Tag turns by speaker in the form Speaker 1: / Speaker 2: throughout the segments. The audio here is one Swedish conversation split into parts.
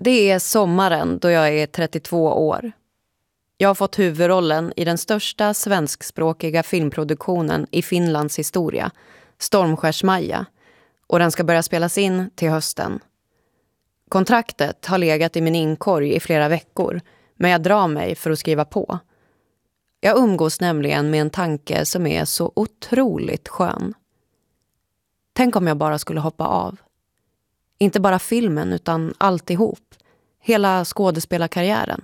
Speaker 1: Det är sommaren då jag är 32 år. Jag har fått huvudrollen i den största svenskspråkiga filmproduktionen i Finlands historia, Stormskärsmaja, och den ska börja spelas in till hösten. Kontraktet har legat i min inkorg i flera veckor, men jag drar mig för att skriva på. Jag umgås nämligen med en tanke som är så otroligt skön. Tänk om jag bara skulle hoppa av. Inte bara filmen utan alltihop. Hela skådespelarkarriären.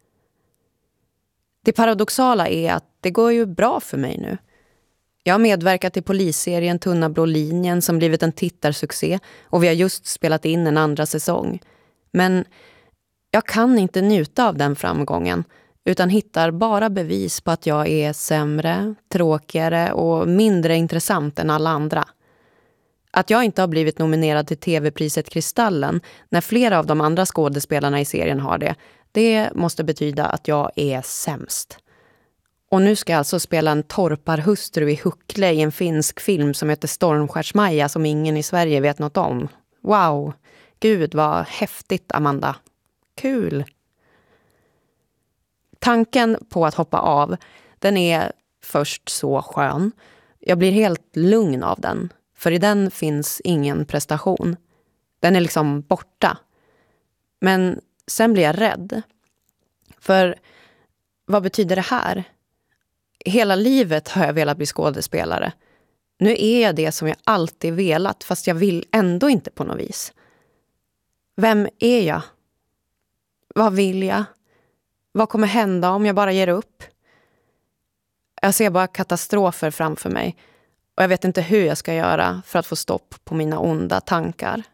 Speaker 1: Det paradoxala är att det går ju bra för mig nu. Jag har medverkat i polisserien Tunna blå linjen som blivit en tittarsuccé och vi har just spelat in en andra säsong. Men jag kan inte njuta av den framgången utan hittar bara bevis på att jag är sämre, tråkigare och mindre intressant än alla andra. Att jag inte har blivit nominerad till TV-priset Kristallen när flera av de andra skådespelarna i serien har det, det måste betyda att jag är sämst. Och nu ska jag alltså spela en torparhustru i Huckle i en finsk film som heter Stormskärsmaja som ingen i Sverige vet något om. Wow, gud vad häftigt, Amanda. Kul! Tanken på att hoppa av, den är först så skön. Jag blir helt lugn av den, för i den finns ingen prestation. Den är liksom borta. Men sen blir jag rädd. För vad betyder det här? Hela livet har jag velat bli skådespelare. Nu är jag det som jag alltid velat, fast jag vill ändå inte på något vis. Vem är jag? Vad vill jag? Vad kommer hända om jag bara ger upp? Jag ser bara katastrofer framför mig och jag vet inte hur jag ska göra för att få stopp på mina onda tankar.